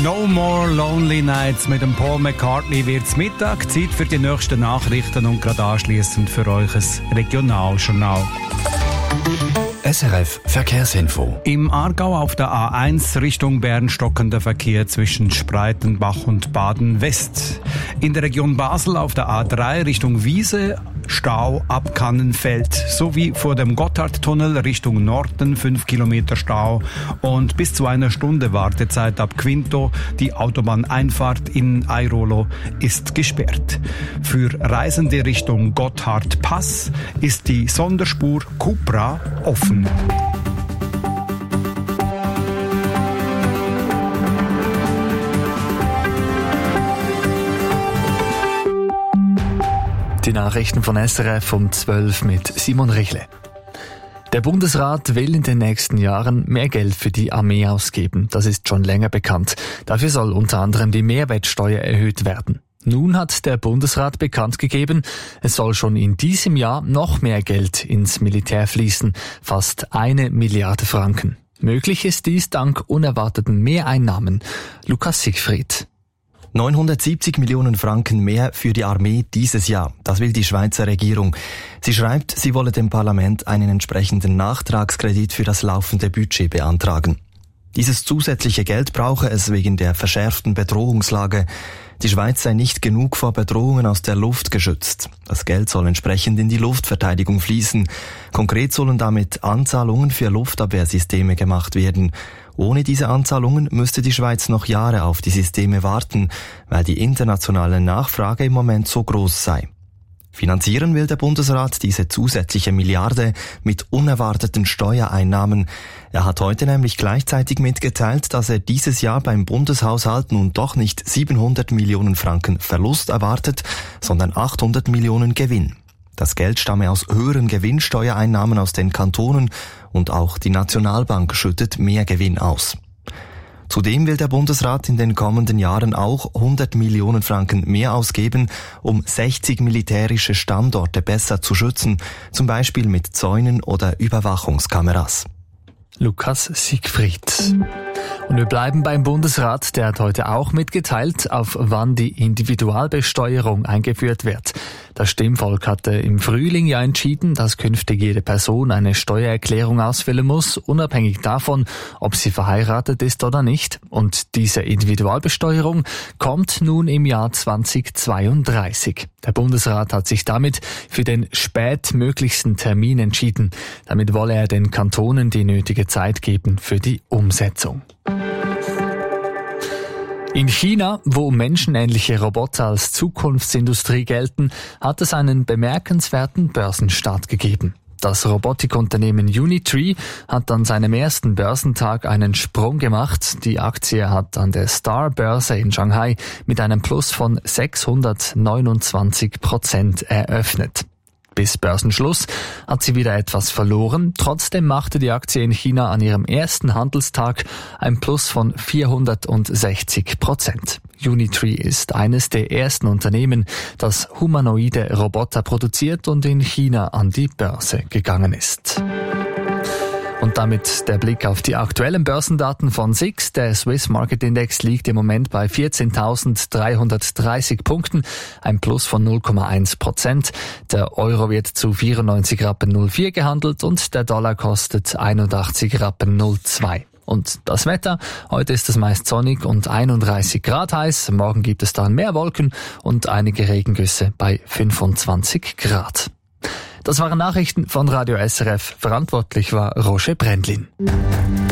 No More Lonely Nights mit dem Paul McCartney wird's Mittag. Zeit für die nächsten Nachrichten und gerade anschliessend für euch ein Regionaljournal. SRF Verkehrsinfo. Im Aargau auf der A1 Richtung Bern stockender Verkehr zwischen Spreitenbach und Baden-West. In der Region Basel auf der A3 Richtung Wiese Stau ab Kannenfeld sowie vor dem Gotthardtunnel Richtung Norden 5 Kilometer Stau und bis zu einer Stunde Wartezeit ab Quinto. Die Autobahneinfahrt in Airolo ist gesperrt. Für Reisende Richtung Gotthard-Pass ist die Sonderspur Cupra offen. Die Nachrichten von SRF um 12 mit Simon Richle. Der Bundesrat will in den nächsten Jahren mehr Geld für die Armee ausgeben. Das ist schon länger bekannt. Dafür soll unter anderem die Mehrwertsteuer erhöht werden. Nun hat der Bundesrat bekannt gegeben, es soll schon in diesem Jahr noch mehr Geld ins Militär fließen, fast 1 Milliarde Franken. Möglich ist dies dank unerwarteten Mehreinnahmen. Lukas Siegfried. 970 Millionen Franken mehr für die Armee dieses Jahr. Das will die Schweizer Regierung. Sie schreibt, sie wolle dem Parlament einen entsprechenden Nachtragskredit für das laufende Budget beantragen. Dieses zusätzliche Geld brauche es wegen der verschärften Bedrohungslage. Die Schweiz sei nicht genug vor Bedrohungen aus der Luft geschützt. Das Geld soll entsprechend in die Luftverteidigung fließen. Konkret sollen damit Anzahlungen für Luftabwehrsysteme gemacht werden. Ohne diese Anzahlungen müsste die Schweiz noch Jahre auf die Systeme warten, weil die internationale Nachfrage im Moment so groß sei. Finanzieren will der Bundesrat diese zusätzliche Milliarde mit unerwarteten Steuereinnahmen. Er hat heute nämlich gleichzeitig mitgeteilt, dass er dieses Jahr beim Bundeshaushalt nun doch nicht 700 Millionen Franken Verlust erwartet, sondern 800 Millionen Gewinn. Das Geld stamme aus höheren Gewinnsteuereinnahmen aus den Kantonen und auch die Nationalbank schüttet mehr Gewinn aus. Zudem will der Bundesrat in den kommenden Jahren auch 100 Millionen Franken mehr ausgeben, um 60 militärische Standorte besser zu schützen, zum Beispiel mit Zäunen oder Überwachungskameras. Lukas Siegfried. Und wir bleiben beim Bundesrat, der hat heute auch mitgeteilt, auf wann die Individualbesteuerung eingeführt wird. Das Stimmvolk hatte im Frühling ja entschieden, dass künftig jede Person eine Steuererklärung ausfüllen muss, unabhängig davon, ob sie verheiratet ist oder nicht. Und diese Individualbesteuerung kommt nun im Jahr 2032. Der Bundesrat hat sich damit für den spätmöglichsten Termin entschieden. Damit wolle er den Kantonen die nötige Zeit geben für die Umsetzung. In China, wo menschenähnliche Roboter als Zukunftsindustrie gelten, hat es einen bemerkenswerten Börsenstart gegeben. Das Robotikunternehmen Unitree hat an seinem ersten Börsentag einen Sprung gemacht. Die Aktie hat an der Star-Börse in Shanghai mit einem Plus von 629% eröffnet. Bis Börsenschluss hat sie wieder etwas verloren. Trotzdem machte die Aktie in China an ihrem ersten Handelstag ein Plus von 460%. Unitree ist eines der ersten Unternehmen, das humanoide Roboter produziert und in China an die Börse gegangen ist. Und damit der Blick auf die aktuellen Börsendaten von SIX. Der Swiss Market Index liegt im Moment bei 14.330 Punkten, ein Plus von 0,1%. Der Euro wird zu 94,04 Rappen gehandelt und der Dollar kostet 81,02 Rappen. Und das Wetter, heute ist es meist sonnig und 31 Grad heiß. Morgen gibt es dann mehr Wolken und einige Regengüsse bei 25 Grad. Das waren Nachrichten von Radio SRF. Verantwortlich war Roger Brendlin.